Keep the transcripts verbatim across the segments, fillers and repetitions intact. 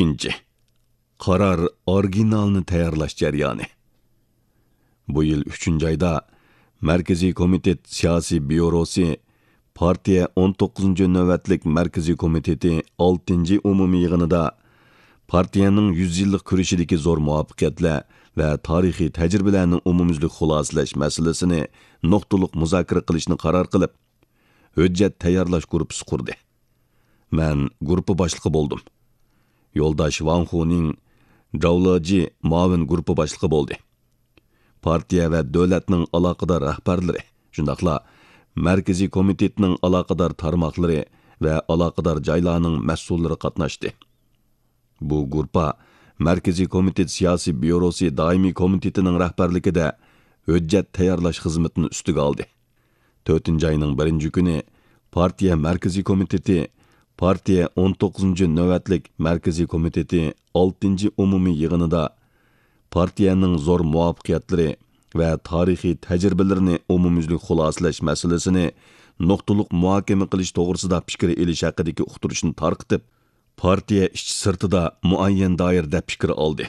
ikkinchi. Qaror originalni tayyorlash jarayoni. Bu yil uchinchi oyda Markaziy komitet siyosiy byurosi partiya o'n to'qqizinchi navbatlik Markaziy komiteti oltinchi umumiy yig'inida partiyaning yuz yillik kurashidagi zo'r muvaffaqiyatlar va tarixiy tajribalarni umumyuzlik xulosalash masalasini nuqtaliq muzokara qilishni qaror qilib, hujjat tayyorlash guruhi qurdi. Men guruhi boshlig'i bo'ldim. Yo'ldosh Wang Huning Javloji muavin guruhi boshlig'i bo'ldi. Partiya va davlatning aloqador rahbarlari, shundaqla Markaziy komitetning aloqador tarmoqlari va aloqador joylarning mas'ullari qatnashdi. Bu guruh Markaziy komitet siyosiy byurosi doimiy komitetining rahbarligida hujjat tayyorlash xizmatini ustiga oldi. to'rtinchi oyning birinchi kuni partiya Markaziy komiteti, partiya o'n to'qqizinchi navbatlik Markaziy komiteti oltinchi umumiy yig'inida partiyaning zo'r muvaffaqiyatlari va tarixiy tajribalarini umumyuzlik xulosalash masalasini nuqtaliq muhokama qilish to'g'risida fikr elish haqidagi uqtirishni tarqitib, partiya ichki sirtida muayyan doirada fikr oldi.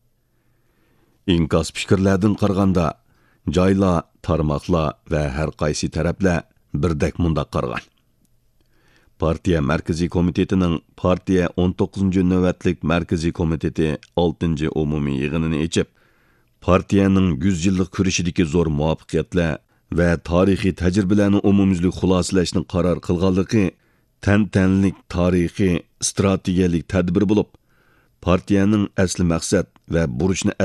Inkas fikrlardan qaraganda joylar, tarmoqlar va har qaysi taraflar birdek mundaq qaragan. Partiya Markaziy komitetining partiya o'n to'qqizinchi navbatlik Markaziy komiteti oltinchi umumiy yig'inini echib, partiyaning yuz yillik kurashidagi zo'r muvaffaqiyatlar va tarixiy tajribalarni umumyuzlik xulosalashni qaror qilganligi tantanlik tarixiy strategiyalik tadbir bo'lib, partiyaning asli maqsad va burchni